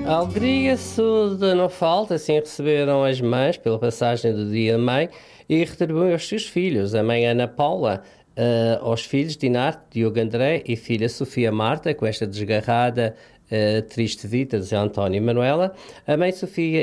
A alegria surda não falta, assim receberam as mães pela passagem do dia mãe e retribuem aos seus filhos. A mãe Ana Paula, aos filhos Dinarte, Diogo André e filha Sofia Marta, com esta desgarrada, triste vida de António e Manuela. A mãe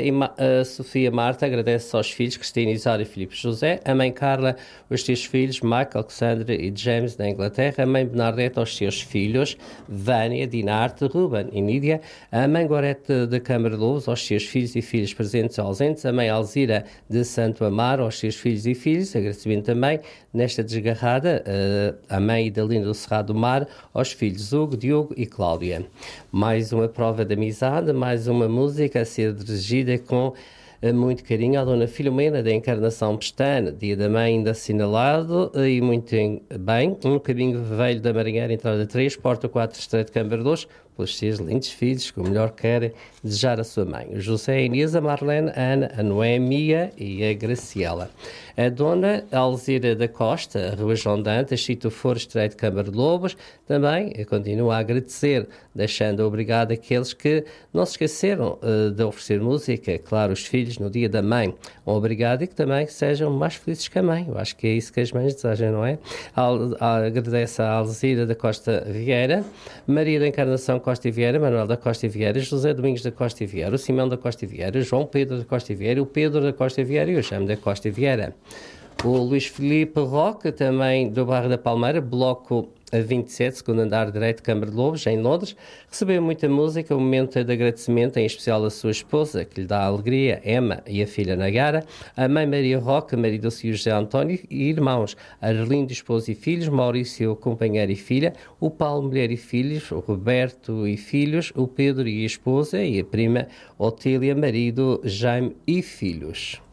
Sofia Marta agradece aos filhos Cristina, Isário e Filipe José. A mãe Carla, os seus filhos Michael, Alexandre e James, da Inglaterra. A mãe Bernadette, aos seus filhos Vânia, Dinarte, Ruben e Nídia. A mãe Gorete de Câmara de Lobos, aos seus filhos e filhas presentes e ausentes. A mãe Alzira de Santo Amaro, aos seus filhos e filhas. Agradecimento também nesta desgarrada, a mãe Idalina do Cerrado do Mar, aos filhos Hugo, Diogo e Cláudia. Mais uma prova de amizade, mais uma música a ser dirigida com muito carinho à Dona Filomena da Encarnação Pestana, dia da mãe ainda assinalado e muito bem, um caminho velho da Marinheira, entrada 3, porta 4, Estreito de Câmara 2, pelos seus lindos filhos que o melhor querem desejar a sua mãe. O José, a Inês, a Marlene, a Ana, a Noémia e a Graciela. A Dona Alzira da Costa, a Rua João Dantas, Chito Foro, Estreito de Câmara de Lobos, também continua a agradecer, deixando obrigado aqueles que não se esqueceram de oferecer música, claro, os filhos no dia da mãe. Um obrigado e que também sejam mais felizes que a mãe. Eu acho que é isso que as mães desejam, não é? Agradece a Alzira da Costa Vieira, Maria da Encarnação Costa e Vieira, Manuel da Costa e Vieira, José Domingos da Costa e Vieira, o Simão da Costa e Vieira, João Pedro da Costa e Vieira, o Pedro da Costa e Vieira e o Jaime da Costa e Vieira. O Luís Filipe Roque, também do bairro da Palmeira, bloco 27, segundo andar direito, Câmara de Lobos, em Londres, recebeu muita música, um momento de agradecimento, em especial a sua esposa, que lhe dá alegria, Emma, e a filha Nagara, a mãe Maria Roque, marido e José António, e irmãos Arlindo, esposo e filhos, Maurício, companheiro e filha, o Paulo, mulher e filhos, o Roberto e filhos, o Pedro e a esposa, e a prima Otília, marido Jaime e filhos.